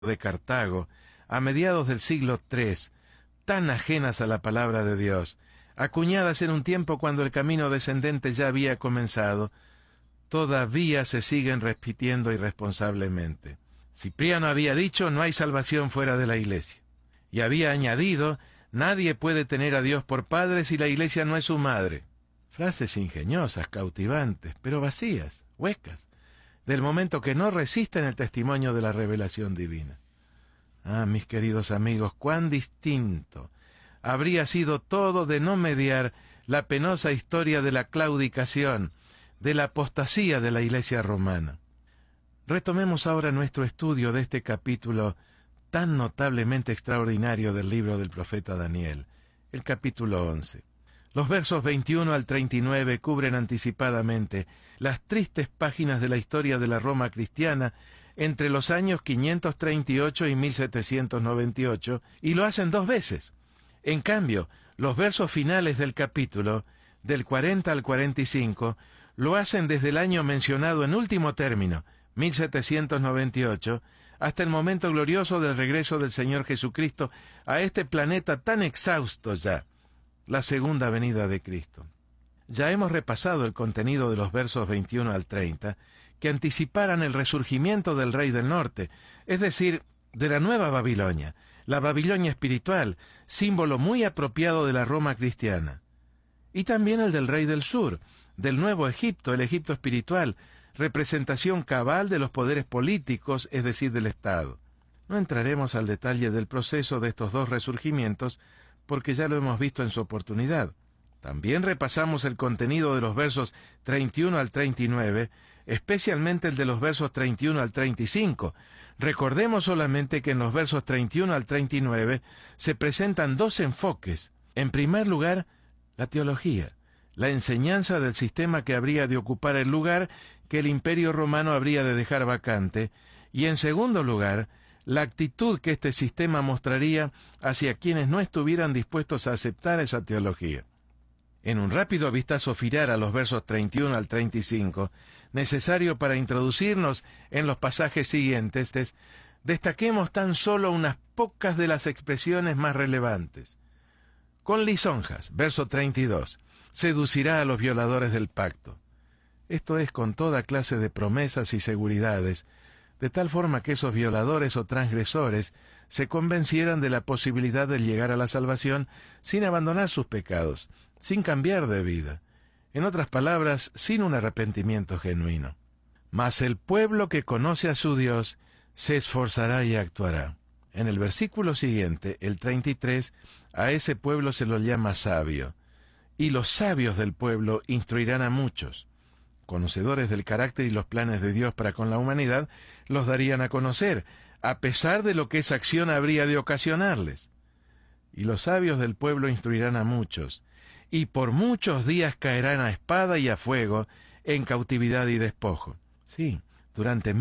de Cartago, a mediados del siglo III, tan ajenas a la palabra de Dios, acuñadas en un tiempo cuando el camino descendente ya había comenzado, todavía se siguen repitiendo irresponsablemente. Cipriano había dicho: no hay salvación fuera de la Iglesia. Y había añadido: nadie puede tener a Dios por padre si la Iglesia no es su madre. Frases ingeniosas, cautivantes, pero vacías, huecas, del momento que no resisten el testimonio de la revelación divina. Ah, mis queridos amigos, cuán distinto habría sido todo de no mediar la penosa historia de la claudicación, de la apostasía de la Iglesia romana. Retomemos ahora nuestro estudio de este capítulo tan notablemente extraordinario del libro del profeta Daniel, el capítulo 11. Los versos 21 al 39 cubren anticipadamente las tristes páginas de la historia de la Roma cristiana entre los años 538 y 1798, y lo hacen dos veces. En cambio, los versos finales del capítulo, del 40 al 45, lo hacen desde el año mencionado en último término, 1798, hasta el momento glorioso del regreso del Señor Jesucristo a este planeta tan exhausto ya, la segunda venida de Cristo. Ya hemos repasado el contenido de los versos 21 al 30, que anticiparan el resurgimiento del Rey del Norte, es decir, de la nueva Babilonia, la Babilonia espiritual, símbolo muy apropiado de la Roma cristiana. Y también el del Rey del Sur, del Nuevo Egipto, el Egipto espiritual, representación cabal de los poderes políticos, es decir, del Estado. No entraremos al detalle del proceso de estos dos resurgimientos, porque ya lo hemos visto en su oportunidad. También repasamos el contenido de los versos 31 al 39, especialmente el de los versos 31 al 35. Recordemos solamente que en los versos 31 al 39 se presentan dos enfoques. En primer lugar, la teología, la enseñanza del sistema que habría de ocupar el lugar que el Imperio Romano habría de dejar vacante, y en segundo lugar, la actitud que este sistema mostraría hacia quienes no estuvieran dispuestos a aceptar esa teología. En un rápido vistazo final a los versos 31 al 35, necesario para introducirnos en los pasajes siguientes, destaquemos tan solo unas pocas de las expresiones más relevantes. Con lisonjas, verso 32, seducirá a los violadores del pacto. Esto es, con toda clase de promesas y seguridades, de tal forma que esos violadores o transgresores se convencieran de la posibilidad de llegar a la salvación sin abandonar sus pecados, sin cambiar de vida, en otras palabras, sin un arrepentimiento genuino. Mas el pueblo que conoce a su Dios se esforzará y actuará. En el versículo siguiente, el 33, a ese pueblo se lo llama sabio, y los sabios del pueblo instruirán a muchos. Conocedores del carácter y los planes de Dios para con la humanidad, los darían a conocer, a pesar de lo que esa acción habría de ocasionarles. Y los sabios del pueblo instruirán a muchos, y por muchos días caerán a espada y a fuego, en cautividad y despojo. Sí, durante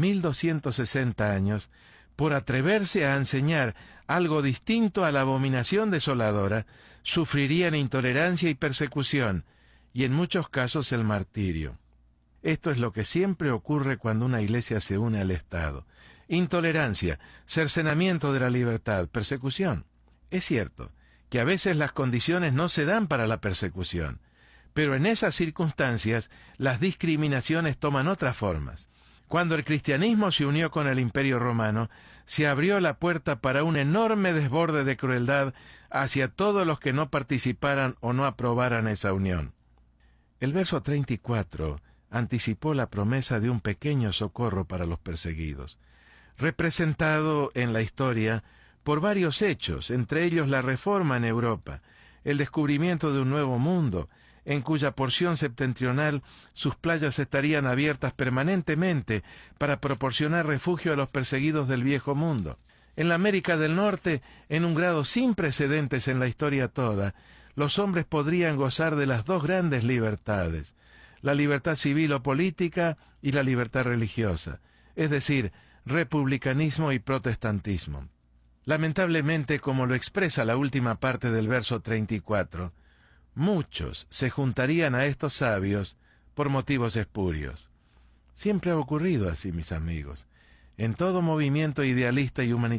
1260 años, por atreverse a enseñar algo distinto a la abominación desoladora, sufrirían intolerancia y persecución, y en muchos casos el martirio. Esto es lo que siempre ocurre cuando una iglesia se une al Estado. Intolerancia, cercenamiento de la libertad, persecución. Es cierto que a veces las condiciones no se dan para la persecución, pero en esas circunstancias las discriminaciones toman otras formas. Cuando el cristianismo se unió con el Imperio Romano, se abrió la puerta para un enorme desborde de crueldad hacia todos los que no participaran o no aprobaran esa unión. El verso 34 anticipó la promesa de un pequeño socorro para los perseguidos, representado en la historia por varios hechos, entre ellos la reforma en Europa, el descubrimiento de un nuevo mundo, en cuya porción septentrional sus playas estarían abiertas permanentemente para proporcionar refugio a los perseguidos del viejo mundo. En la América del Norte, en un grado sin precedentes en la historia toda, los hombres podrían gozar de las dos grandes libertades, la libertad civil o política y la libertad religiosa, es decir, republicanismo y protestantismo. Lamentablemente, como lo expresa la última parte del verso 34, muchos se juntarían a estos sabios por motivos espurios. Siempre ha ocurrido así, mis amigos. En todo movimiento idealista y humanitario